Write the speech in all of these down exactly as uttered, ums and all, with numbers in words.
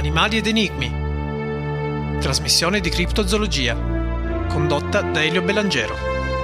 Animali ed enigmi. Trasmissione di criptozoologia, condotta da Elio Bellangero.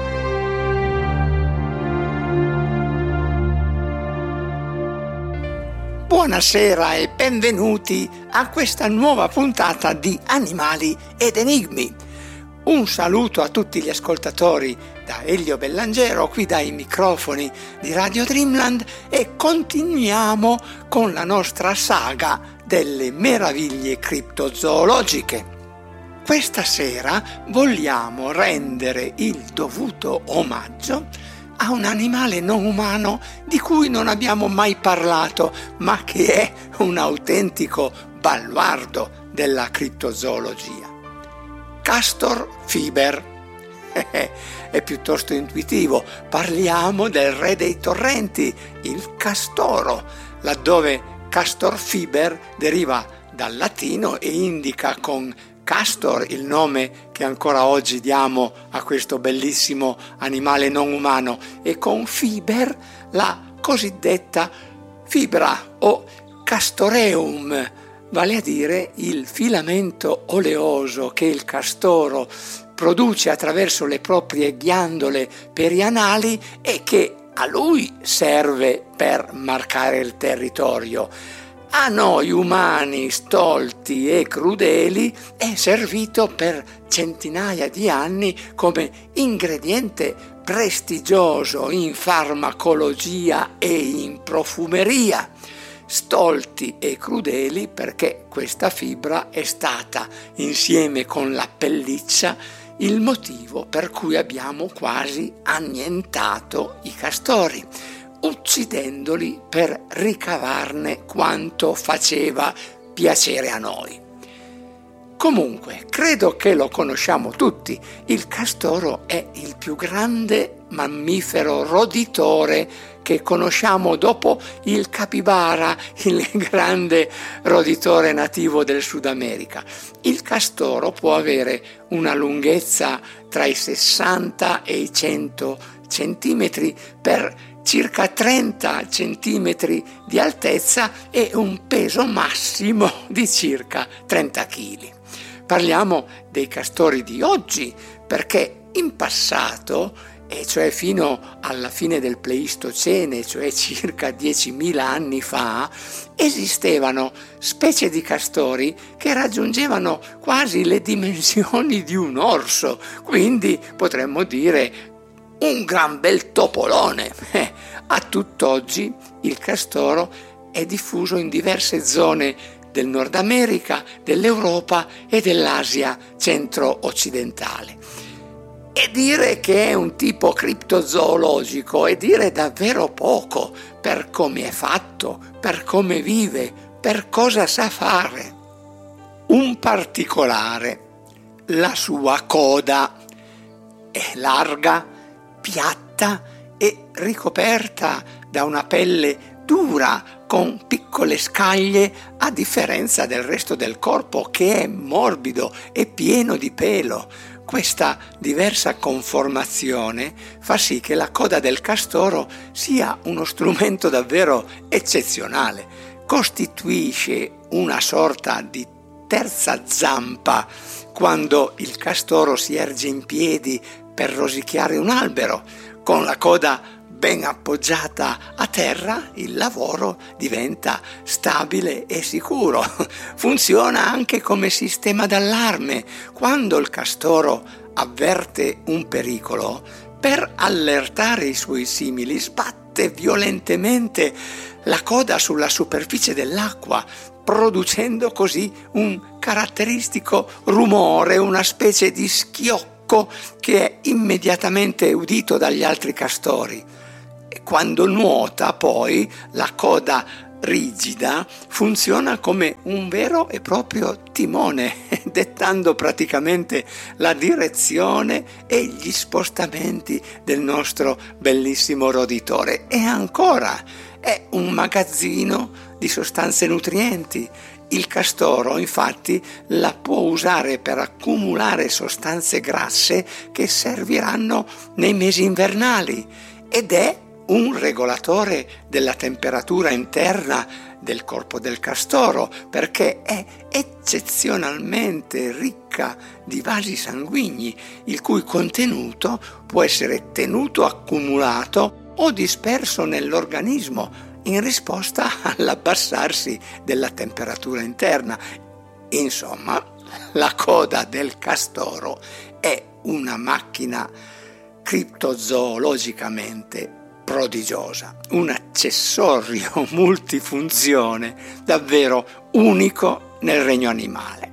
Buonasera e benvenuti a questa nuova puntata di Animali ed enigmi. Un saluto a tutti gli ascoltatori da Elio Bellangero, qui dai microfoni di Radio Dreamland, e continuiamo con la nostra saga delle meraviglie criptozoologiche. Questa sera vogliamo rendere il dovuto omaggio a un animale non umano di cui non abbiamo mai parlato, ma che è un autentico baluardo della criptozoologia. Castor Fiber. È piuttosto intuitivo, parliamo del re dei torrenti, il castoro, laddove Castor Fiber deriva dal latino e indica con castor il nome che ancora oggi diamo a questo bellissimo animale non umano, e con fiber la cosiddetta fibra o castoreum, vale a dire il filamento oleoso che il castoro produce attraverso le proprie ghiandole perianali e che a lui serve per marcare il territorio. A noi umani stolti e crudeli è servito per centinaia di anni come ingrediente prestigioso in farmacologia e in profumeria. Stolti e crudeli perché questa fibra è stata, insieme con la pelliccia, il motivo per cui abbiamo quasi annientato i castori, uccidendoli per ricavarne quanto faceva piacere a noi. Comunque, credo che lo conosciamo tutti, il castoro è il più grande mammifero roditore che conosciamo dopo il capibara, il grande roditore nativo del Sud America. Il castoro può avere una lunghezza tra i sessanta e i cento centimetri per circa trenta centimetri di altezza e un peso massimo di circa trenta chili. Parliamo dei castori di oggi perché in passato, e cioè fino alla fine del Pleistocene, cioè circa diecimila anni fa, esistevano specie di castori che raggiungevano quasi le dimensioni di un orso, quindi potremmo dire un gran bel topolone. Eh, a tutt'oggi il castoro è diffuso in diverse zone del Nord America, dell'Europa e dell'Asia centro-occidentale. E dire che è un tipo criptozoologico è dire davvero poco per come è fatto, per come vive, per cosa sa fare. Un particolare: la sua coda è larga, piatta e ricoperta da una pelle dura con piccole scaglie, a differenza del resto del corpo che è morbido e pieno di pelo. Questa diversa conformazione fa sì che la coda del castoro sia uno strumento davvero eccezionale. Costituisce una sorta di terza zampa quando il castoro si erge in piedi per rosicchiare un albero. Con la coda ben appoggiata a terra, il lavoro diventa stabile e sicuro. Funziona anche come sistema d'allarme. Quando il castoro avverte un pericolo, per allertare i suoi simili sbatte violentemente la coda sulla superficie dell'acqua, producendo così un caratteristico rumore, una specie di schiocco che è immediatamente udito dagli altri castori. E quando nuota, poi, la coda rigida funziona come un vero e proprio timone, dettando praticamente la direzione e gli spostamenti del nostro bellissimo roditore. E ancora, è un magazzino di sostanze nutrienti. Il castoro, infatti, la può usare per accumulare sostanze grasse che serviranno nei mesi invernali ed è un regolatore della temperatura interna del corpo del castoro, perché è eccezionalmente ricca di vasi sanguigni, il cui contenuto può essere tenuto accumulato o disperso nell'organismo in risposta all'abbassarsi della temperatura interna. Insomma, la coda del castoro è una macchina criptozoologicamente prodigiosa, un accessorio multifunzione davvero unico nel regno animale.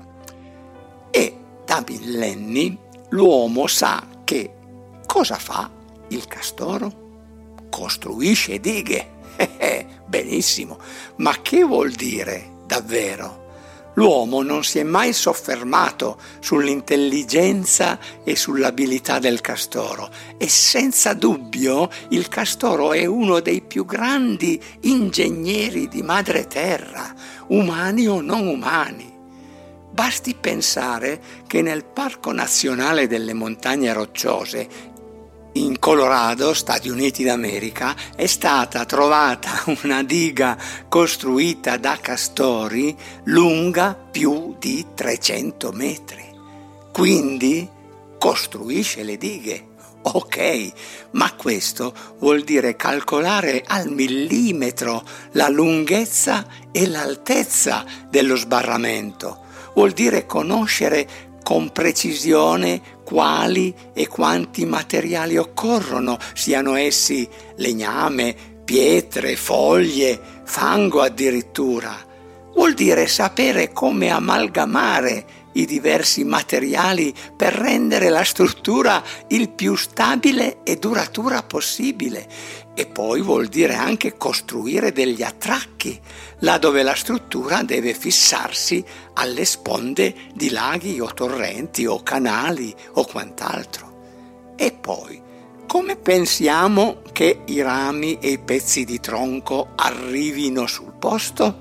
E da millenni l'uomo sa che cosa fa il castoro? Costruisce dighe. Benissimo, ma che vuol dire davvero? L'uomo non si è mai soffermato sull'intelligenza e sull'abilità del castoro e senza dubbio il castoro è uno dei più grandi ingegneri di madre terra, umani o non umani. Basti pensare che nel Parco Nazionale delle Montagne Rocciose in Colorado, Stati Uniti d'America, è stata trovata una diga costruita da castori lunga più di trecento metri. Quindi costruisce le dighe. Ok, ma questo vuol dire calcolare al millimetro la lunghezza e l'altezza dello sbarramento. Vuol dire conoscere con precisione quali e quanti materiali occorrono, siano essi legname, pietre, foglie, fango addirittura. Vuol dire sapere come amalgamare i diversi materiali per rendere la struttura il più stabile e duratura possibile. E poi vuol dire anche costruire degli attracchi, là dove la struttura deve fissarsi alle sponde di laghi o torrenti o canali o quant'altro. E poi, come pensiamo che i rami e i pezzi di tronco arrivino sul posto?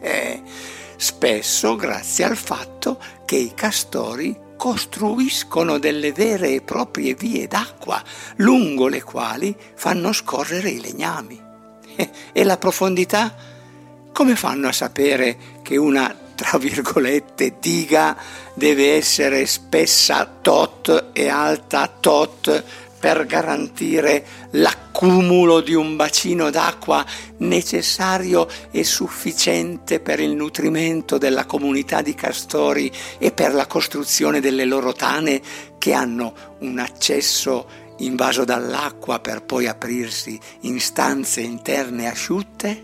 Spesso grazie al fatto che i castori costruiscono delle vere e proprie vie d'acqua lungo le quali fanno scorrere i legnami. E la profondità? Come fanno a sapere che una, tra virgolette, diga deve essere spessa tot e alta tot per garantire l'accumulo di un bacino d'acqua necessario e sufficiente per il nutrimento della comunità di castori e per la costruzione delle loro tane che hanno un accesso invaso dall'acqua per poi aprirsi in stanze interne asciutte?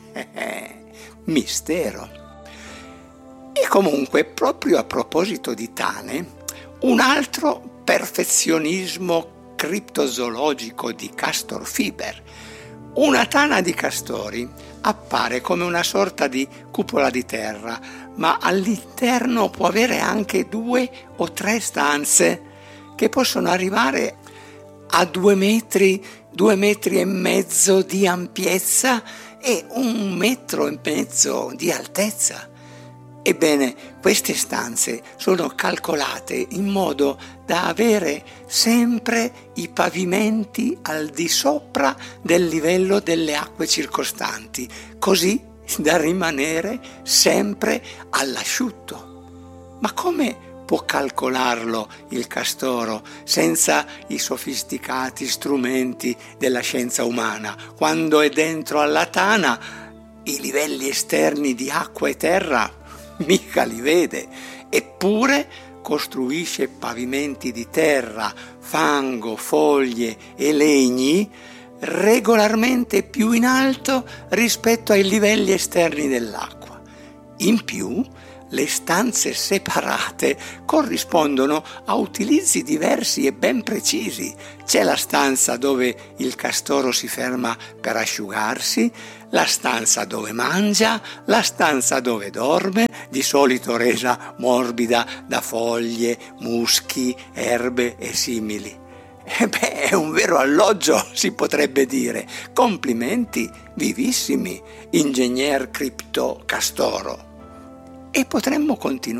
Mistero. E comunque, proprio a proposito di tane, un altro perfezionismo criptozoologico di Castor Fiber. Una tana di castori appare come una sorta di cupola di terra, ma all'interno può avere anche due o tre stanze che possono arrivare a due metri, due metri e mezzo di ampiezza e un metro e mezzo di altezza. Ebbene, queste stanze sono calcolate in modo da avere sempre i pavimenti al di sopra del livello delle acque circostanti, così da rimanere sempre all'asciutto. Ma come può calcolarlo il castoro senza i sofisticati strumenti della scienza umana, quando è dentro alla tana i livelli esterni di acqua e terra mica li vede, eppure costruisce pavimenti di terra, fango, foglie e legni regolarmente più in alto rispetto ai livelli esterni dell'acqua. In più, le stanze separate corrispondono a utilizzi diversi e ben precisi. C'è la stanza dove il castoro si ferma per asciugarsi, la stanza dove mangia, la stanza dove dorme, di solito resa morbida da foglie, muschi, erbe e simili. E beh, è un vero alloggio, si potrebbe dire. Complimenti vivissimi, ingegner cripto castoro. E potremmo continuare